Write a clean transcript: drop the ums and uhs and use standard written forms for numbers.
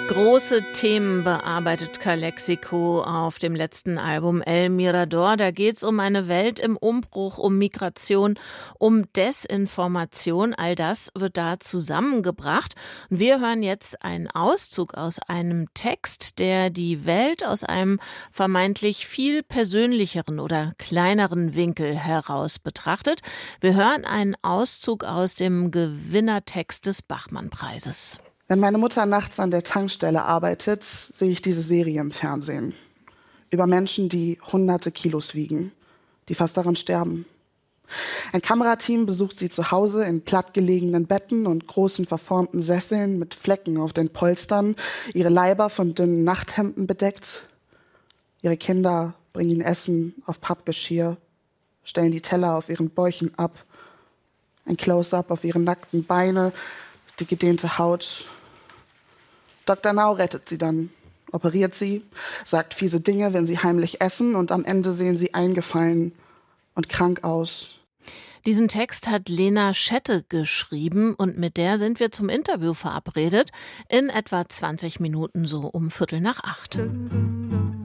Große Themen bearbeitet Calexico auf dem letzten Album El Mirador. Da geht es um eine Welt im Umbruch, um Migration, um Desinformation. All das wird da zusammengebracht. Und wir hören jetzt einen Auszug aus einem Text, der die Welt aus einem vermeintlich viel persönlicheren oder kleineren Winkel heraus betrachtet. Wir hören einen Auszug aus dem Gewinnertext des Bachmann-Preises. Wenn meine Mutter nachts an der Tankstelle arbeitet, sehe ich diese Serie im Fernsehen. Über Menschen, die hunderte Kilos wiegen, die fast daran sterben. Ein Kamerateam besucht sie zu Hause in plattgelegenen Betten und großen verformten Sesseln mit Flecken auf den Polstern, ihre Leiber von dünnen Nachthemden bedeckt. Ihre Kinder bringen ihnen Essen auf Pappgeschirr, stellen die Teller auf ihren Bäuchen ab. Ein Close-up auf ihre nackten Beine, die gedehnte Haut. Dr. Nau rettet sie dann, operiert sie, sagt fiese Dinge, wenn sie heimlich essen, und am Ende sehen sie eingefallen und krank aus. Diesen Text hat Lena Schette geschrieben und mit der sind wir zum Interview verabredet in etwa 20 Minuten, so um 7:45.